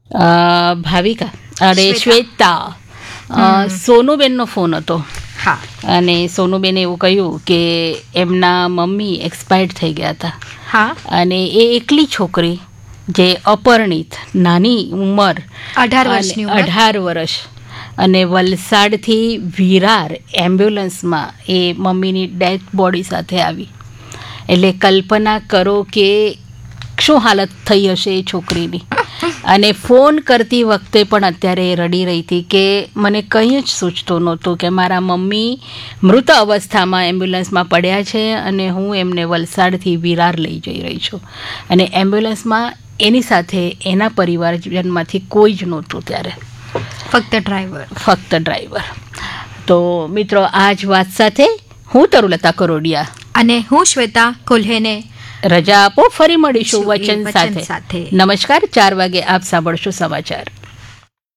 ભાવિકા અરે શ્વેતા સોનુબેનનો ફોન હતો. હા. અને સોનુબેને એવું કહ્યું કે એમના મમ્મી એક્સપાયર્ડ થઈ ગયા હતા. હા. અને એ એકલી છોકરી જે અપરિણિત નાની ઉંમર 18 વર્ષ અને વલસાડથી વિરાર એમ્બ્યુલન્સમાં એ મમ્મીની ડેથ બોડી સાથે આવી. એટલે કલ્પના કરો કે શું હાલત થઈ હશે એ છોકરીની. અને ફોન કરતી વખતે પણ અત્યારે રડી રહી હતી કે મને કંઈ જ સૂચતું નહોતું કે મારા મમ્મી મૃત અવસ્થામાં એમ્બ્યુલન્સમાં પડ્યા છે અને હું એમને વલસાડથી વિરાર લઈ જઈ રહી છું. અને એમ્બ્યુલન્સમાં એની સાથે એના પરિવારજનમાંથી કોઈ જ નહોતું ત્યારે, ફક્ત ડ્રાઈવર. તો મિત્રો, આ જ વાત સાથે હું તરુલતા કરોડિયા અને હું શ્વેતા કોલ્હેને રજા આપો. ફરી મળીશું વચન સાથે. નમસ્કાર. 4 વાગે આપ સાંભળશો સમાચાર.